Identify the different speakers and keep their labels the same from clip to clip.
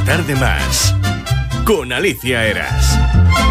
Speaker 1: tarde más con Alicia Eras.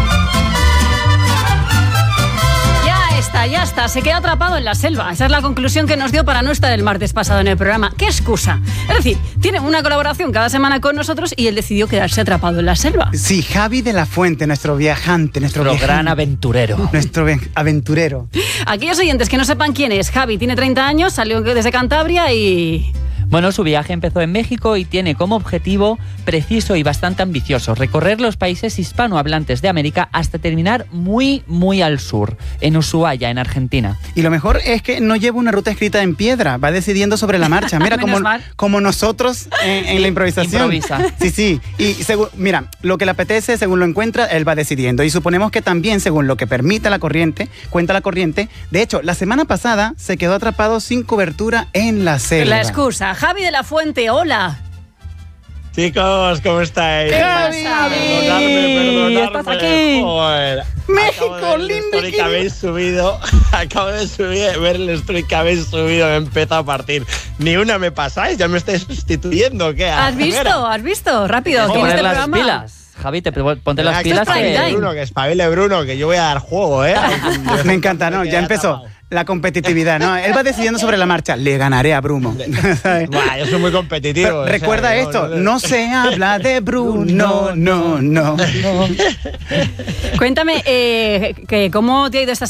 Speaker 2: Ya está, se queda atrapado en la selva. Esa es la conclusión que nos dio para no estar el martes pasado en el programa. ¿Qué excusa? Es decir, tiene una colaboración cada semana con nosotros y él decidió quedarse atrapado en la selva.
Speaker 3: Sí, Javi de la Fuente, nuestro viajante, nuestro
Speaker 4: gran aventurero.
Speaker 3: Nuestro aventurero.
Speaker 2: Aquellos oyentes que no sepan quién es, Javi tiene 30 años, salió desde Cantabria y...
Speaker 4: Bueno, su viaje empezó en México y tiene como objetivo preciso y bastante ambicioso recorrer los países hispanohablantes de América hasta terminar muy, muy al sur, en Ushuaia, en Argentina.
Speaker 3: Y lo mejor es que no lleva una ruta escrita en piedra, va decidiendo sobre la marcha. Mira, como nosotros en la improvisación.
Speaker 4: Improvisa.
Speaker 3: Sí. Y mira, lo que le apetece, según lo encuentra, él va decidiendo. Y suponemos que también, según lo que permite la corriente, cuenta la corriente. De hecho, la semana pasada se quedó atrapado sin cobertura en la selva.
Speaker 2: La excusa. Javi de la Fuente, hola.
Speaker 5: Chicos, ¿cómo estáis?
Speaker 2: Javi.
Speaker 5: Perdonadme.
Speaker 4: ¿Estás aquí?
Speaker 5: Joder.
Speaker 3: México, lindo.
Speaker 5: Que habéis subido. Acabo de ver el story que habéis subido. Me he empezado a partir. Ni una me pasáis, ya me estáis sustituyendo. ¿Qué?
Speaker 2: ¿Has visto? Rápido.
Speaker 4: Tienes
Speaker 2: ¿Tienes
Speaker 4: que
Speaker 2: este
Speaker 4: poner las
Speaker 2: programa?
Speaker 4: pilas. Javi, ponte las pilas.
Speaker 5: Que espabile Bruno, que yo voy a dar juego, ¿eh?
Speaker 3: Me encanta, ¿no? Ya empezó. La competitividad, ¿no? Él va decidiendo sobre la marcha. Le ganaré a Bruno.
Speaker 5: Yo soy muy competitivo.
Speaker 3: Pero recuerda esto, no se habla de Bruno, no.
Speaker 2: Cuéntame, ¿cómo te ha ido esta